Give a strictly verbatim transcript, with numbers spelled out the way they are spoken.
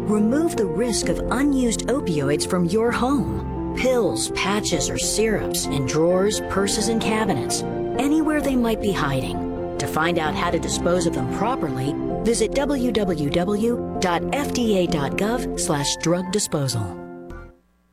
Remove the risk of unused opioids from your home. Pills, patches, or syrups in drawers, purses, and cabinets, anywhere they might be hiding. To find out how to dispose of them properly, visit w w w dot f d a dot gov slash drug disposal.